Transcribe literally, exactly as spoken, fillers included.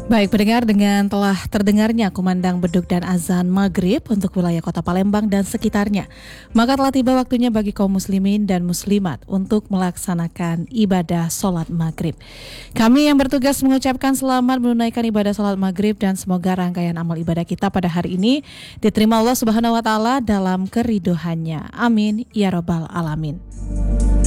Baik pendengar, dengan telah terdengarnya kumandang beduk dan azan maghrib untuk wilayah kota Palembang dan sekitarnya, maka telah tiba waktunya bagi kaum muslimin dan muslimat untuk melaksanakan ibadah sholat maghrib. Kami yang bertugas mengucapkan selamat menunaikan ibadah sholat maghrib dan semoga rangkaian amal ibadah kita pada hari ini diterima Allah Subhanahu Wa Taala dalam keriduhannya. Amin ya Rabbal Alamin.